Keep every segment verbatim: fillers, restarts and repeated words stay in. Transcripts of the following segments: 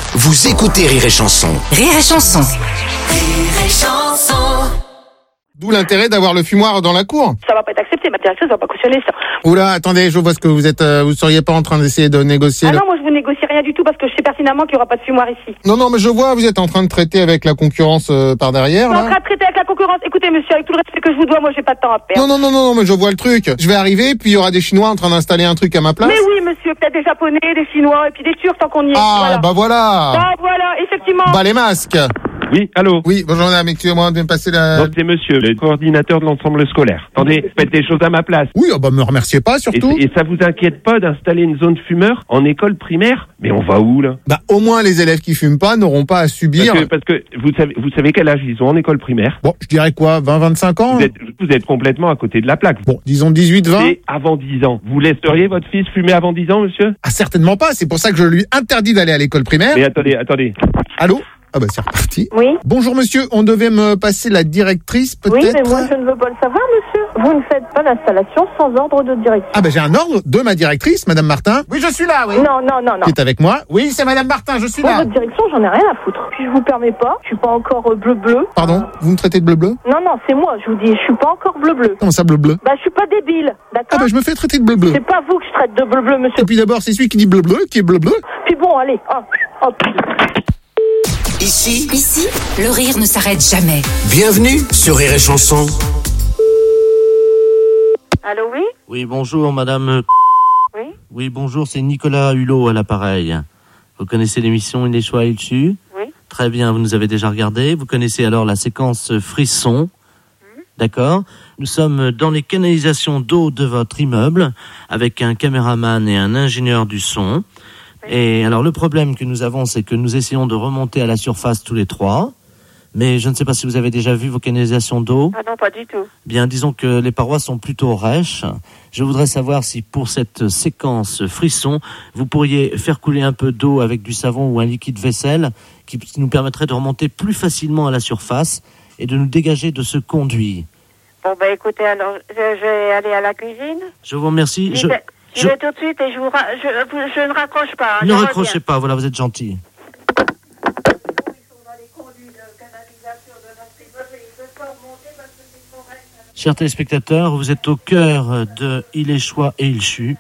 Vous écoutez Rire et Chanson. Rire et Chanson. Rire et Chanson. D'où l'intérêt d'avoir le fumoir dans la cour. Ça va pas être accepté, ma directrice va pas cautionner ça. Oula, attendez, je vois ce que vous êtes, euh, vous seriez pas en train d'essayer de négocier. Ah le... non, moi je vous négocie rien du tout parce que je sais pertinemment qu'il y aura pas de fumoir ici. Non, non, mais je vois, vous êtes en train de traiter avec la concurrence euh, par derrière, Je suis en là. train de traiter avec la concurrence. Écoutez, monsieur, avec tout le respect que je vous dois, moi j'ai pas de temps à perdre. Non, non, non, non, non, mais je vois le truc. Je vais arriver, puis il y aura des Chinois en train d'installer un truc à ma place. Mais oui, monsieur, peut-être des Japonais, des Chinois et puis des Turcs tant qu'on y est. Ah, voilà. bah voilà. Ah voilà, effectivement. Bah les masques. Oui, allô. Oui, bonjour madame, excusez-moi de me passer la... Non, c'est monsieur, le coordinateur de l'ensemble scolaire. Attendez, faites les choses à ma place. Oui, oh bah me remerciez pas Et, surtout. et ça vous inquiète pas d'installer une zone fumeur en école primaire? Mais on va où, là? Bah au moins les élèves qui fument pas n'auront pas à subir... Parce que, parce que vous savez, vous savez quel âge ils ont en école primaire? Bon, je dirais quoi, vingt vingt-cinq ans? Vous êtes, vous êtes complètement à côté de la plaque. Bon, disons dix-huit vingt. C'est avant dix ans. Vous laisseriez votre fils fumer avant dix ans, monsieur? Ah certainement pas, c'est pour ça que je lui interdis d'aller à l'école primaire. Mais attendez, attendez. Allô? Ah bah c'est reparti. Oui. Bonjour monsieur, on devait me passer la directrice peut-être. Oui, mais moi je ne veux pas le savoir, monsieur. Vous ne faites pas l'installation sans ordre de direction. Ah bah j'ai un ordre de ma directrice, madame Martin. Oui, je suis là, oui. Non, non, non, non. Qui est avec moi? Oui, c'est madame Martin, je suis Pour là. votre direction, j'en ai rien à foutre. Puis je vous permets pas. Je suis pas encore bleu-bleu. Pardon, vous me traitez de bleu-bleu? Non, non, c'est moi. Je vous dis, je suis pas encore bleu-bleu. Comment ça bleu-bleu? Bah, je suis pas débile, Ah d'accord. bah je me fais traiter de bleu-bleu. C'est pas vous que je traite de bleu-bleu, monsieur. Et puis d'abord, c'est celui qui dit bleu-bleu, qui est bleu-bleu. Puis bon, allez, hop, hop. Ici, Ici, le rire ne s'arrête jamais. bienvenue sur Rire et Chanson. Allô, oui? Oui, bonjour, madame. Oui? Oui, bonjour, c'est Nicolas Hulot à l'appareil. Vous connaissez l'émission Il est choix, il su? Oui. Très bien, vous nous avez déjà regardé. Vous connaissez alors la séquence frisson. D'accord. Nous sommes dans les canalisations d'eau de votre immeuble avec un caméraman et un ingénieur du son. Et alors, le problème que nous avons, c'est que nous essayons de remonter à la surface tous les trois. Mais je ne sais pas si vous avez déjà vu vos canalisations d'eau. Ah non, pas du tout. Bien, disons que les parois sont plutôt rêches. Je voudrais savoir si pour cette séquence frisson, vous pourriez faire couler un peu d'eau avec du savon ou un liquide vaisselle qui nous permettrait de remonter plus facilement à la surface et de nous dégager de ce conduit. Bon, bah écoutez, alors, je, je vais aller à la cuisine. Je vous remercie. Je, Je, je je- vais tout de suite et je, vous ra- je, je ne raccroche pas. hein, ne je raccrochez reviens. pas, voilà, vous êtes gentil. Chers téléspectateurs, vous êtes au cœur de Il est choix et il chut.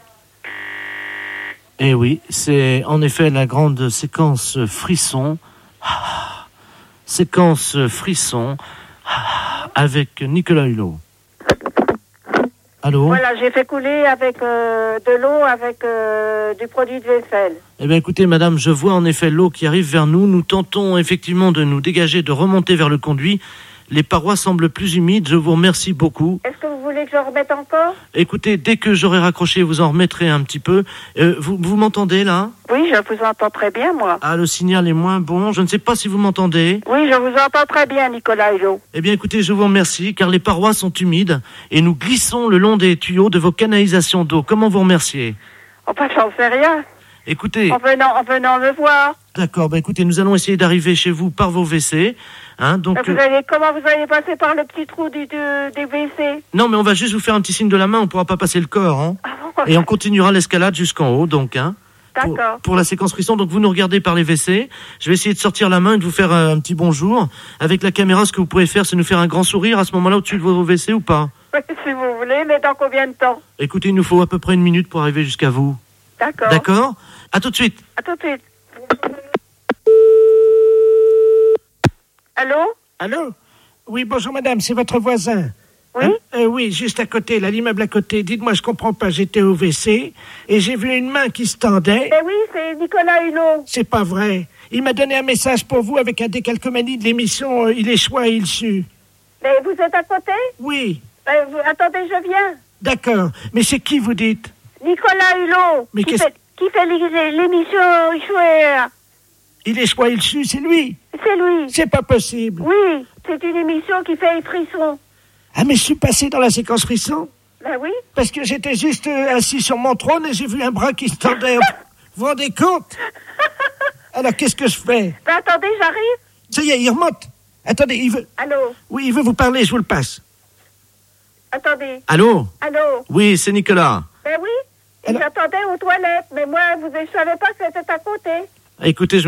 Et oui, c'est en effet la grande séquence frisson. Ah, séquence frisson ah, avec Nicolas Hulot. Allô? Voilà, j'ai fait couler avec euh, de l'eau, avec euh, du produit de vaisselle. Eh bien écoutez madame, je vois en effet l'eau qui arrive vers nous. Nous tentons effectivement de nous dégager, de remonter vers le conduit. Les parois semblent plus humides, je vous remercie beaucoup. Est-ce que vous voulez que je remette encore? Écoutez, dès que j'aurai raccroché, vous en remettrez un petit peu. Euh, vous vous m'entendez là? Oui, je vous entends très bien, moi. Ah, le signal est moins bon. Je ne sais pas si vous m'entendez. Oui, je vous entends très bien, Nicolas Hulot. Eh bien, écoutez, je vous remercie, car les parois sont humides et nous glissons le long des tuyaux de vos canalisations d'eau. Comment vous remercier? Enfin, j'en sais rien. Écoutez, En venant, en venant me voir. d'accord, bah écoutez, nous allons essayer d'arriver chez vous par vos W C. Hein, donc, Vous euh, allez, comment vous allez passer par le petit trou du, du, des W C? non, mais on va juste vous faire un petit signe de la main, on ne pourra pas passer le corps. Hein, Ah bon? et on continuera l'escalade jusqu'en haut, donc. Hein, pour, D'accord. pour la séquence frisson, donc vous nous regardez par les W C. Je vais essayer de sortir la main et de vous faire euh, un petit bonjour. Avec la caméra, ce que vous pouvez faire, c'est nous faire un grand sourire à ce moment-là au-dessus de vos W C ou pas? Oui, si vous voulez, mais dans combien de temps? Écoutez, il nous faut à peu près une minute pour arriver jusqu'à vous. D'accord. D'accord? À tout de suite. À tout de suite. Allô? Allô? Oui, bonjour madame, c'est votre voisin. Oui? Hein? Euh, oui, juste à côté, là, l'immeuble à côté. Dites-moi, je comprends pas, j'étais au W C et j'ai vu une main qui se tendait. Ben oui, c'est Nicolas Hulot. C'est pas vrai. Il m'a donné un message pour vous avec un décalcomanie de l'émission euh, Il est choix et il su. Mais vous êtes à côté? Oui, Ben, vous- attendez, je viens. d'accord. Mais c'est qui vous dites? Nicolas Hulot. Mais qui qu'est-ce- fait, qui fait l'é- l'émission Chouette. Il est choix et il su, c'est lui. C'est lui. C'est pas possible. Oui, c'est une émission qui fait les frissons. Ah, mais je suis passé dans la séquence frisson Ben oui. parce que j'étais juste euh, assis sur mon trône et j'ai vu un bras qui se tendait. Vous vous rendez compte? Alors, qu'est-ce que je fais? Ben attendez, j'arrive. Ça y est, il remonte. Attendez, il veut... Allô? Oui, il veut vous parler, je vous le passe. Attendez. Allô? Allô? Oui, c'est Nicolas. Ben oui. Et Alors- j'attendais aux toilettes, mais moi, vous ne savez pas que c'était à côté. Écoutez, je